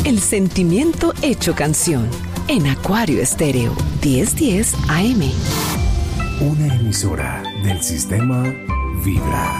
el sentimiento hecho canción. En Acuario Estéreo, 1010 AM. Una emisora del sistema Vibra.